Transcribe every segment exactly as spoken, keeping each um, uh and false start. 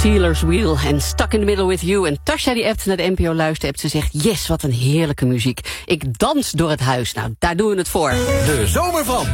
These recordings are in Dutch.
Steelers Wheel en Stuck in the Middle with You. En Tasja die appt naar de N P O Luister-app. Ze zegt, yes, wat een heerlijke muziek. Ik dans door het huis. Nou, daar doen we het voor. De zomer van.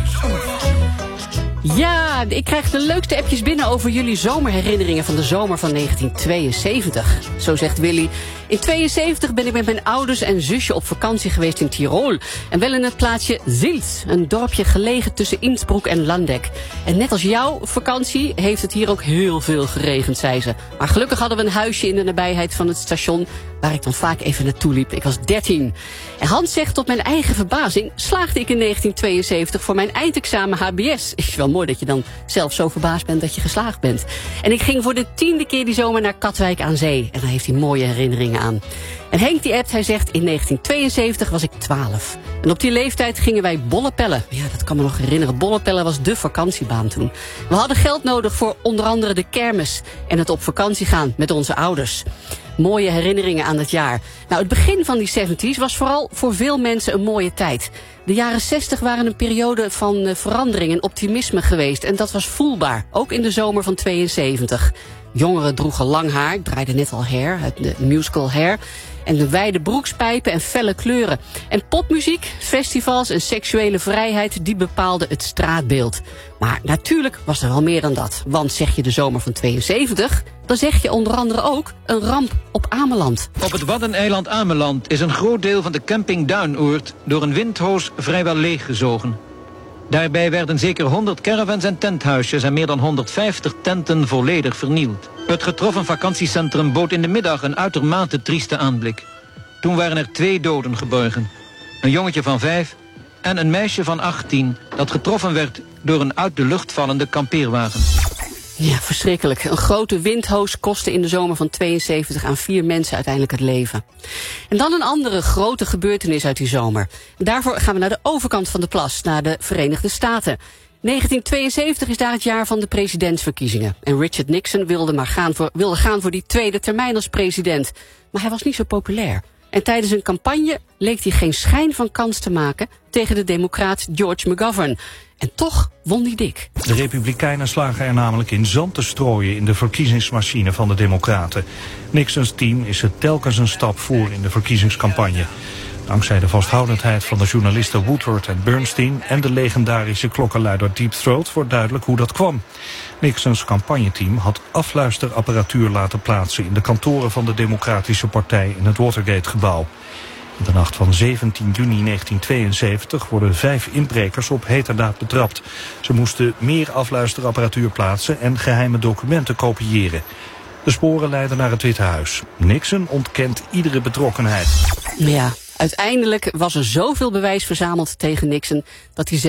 Ja, ik krijg de leukste appjes binnen over jullie zomerherinneringen van de zomer van negentien tweeënzeventig. Zo zegt Willy. In tweeënzeventig ben ik met mijn ouders en zusje op vakantie geweest in Tirol. En wel in het plaatsje Sils, een dorpje gelegen tussen Innsbruck en Landeck. En net als jouw vakantie heeft het hier ook heel veel geregend, zei ze. Maar gelukkig hadden we een huisje in de nabijheid van het station, waar ik dan vaak even naartoe liep. Ik was dertien. En Hans zegt, tot mijn eigen verbazing slaagde ik in negentien tweeënzeventig voor mijn eindexamen H B S. Is wel mooi dat je dan zelf zo verbaasd bent dat je geslaagd bent. En ik ging voor de tiende keer die zomer naar Katwijk aan Zee. En daar heeft hij mooie herinneringen aan. En Henk die appt, hij zegt, in negentien tweeënzeventig was ik twaalf. En op die leeftijd gingen wij bollepellen. Ja, dat kan me nog herinneren. Bollepellen was de vakantiebaan toen. We hadden geld nodig voor onder andere de kermis en het op vakantie gaan met onze ouders. Mooie herinneringen aan het jaar. Nou, het begin van die zeventig's was vooral voor veel mensen een mooie tijd. De jaren zestig waren een periode van uh, verandering en optimisme geweest. En dat was voelbaar, ook in de zomer van tweeënzeventig. Jongeren droegen lang haar, ik draaide net al Hair, de musical Hair. En de wijde broekspijpen en felle kleuren. En popmuziek, festivals en seksuele vrijheid, die bepaalden het straatbeeld. Maar natuurlijk was er wel meer dan dat. Want zeg je de zomer van tweeënzeventig, dan zeg je onder andere ook een ramp op Ameland. Op het Waddeneiland Ameland is een groot deel van de camping Duinoord door een windhoos vrijwel leeggezogen. Daarbij werden zeker honderd caravans en tenthuisjes en meer dan honderdvijftig tenten volledig vernield. Het getroffen vakantiecentrum bood in de middag een uitermate trieste aanblik. Toen waren er twee doden geborgen. Een jongetje van vijf en een meisje van achttien dat getroffen werd door een uit de lucht vallende kampeerwagen. Ja, verschrikkelijk. Een grote windhoos kostte in de zomer van tweeënzeventig aan vier mensen uiteindelijk het leven. En dan een andere grote gebeurtenis uit die zomer. Daarvoor gaan we naar de overkant van de plas, naar de Verenigde Staten. negentien tweeënzeventig is daar het jaar van de presidentsverkiezingen. En Richard Nixon wilde maar gaan voor, wilde gaan voor die tweede termijn als president. Maar hij was niet zo populair. En tijdens een campagne leek hij geen schijn van kans te maken tegen de democraat George McGovern. En toch won hij dik. De Republikeinen slagen er namelijk in zand te strooien in de verkiezingsmachine van de Democraten. Nixons team is er telkens een stap voor in de verkiezingscampagne. Dankzij de vasthoudendheid van de journalisten Woodward en Bernstein en de legendarische klokkenluider Deep Throat wordt duidelijk hoe dat kwam. Nixons campagneteam had afluisterapparatuur laten plaatsen in de kantoren van de Democratische Partij in het Watergate-gebouw. In de nacht van zeventien juni negentien tweeënzeventig worden vijf inbrekers op heterdaad betrapt. Ze moesten meer afluisterapparatuur plaatsen en geheime documenten kopiëren. De sporen leiden naar het Witte Huis. Nixon ontkent iedere betrokkenheid. Ja, uiteindelijk was er zoveel bewijs verzameld tegen Nixon dat hij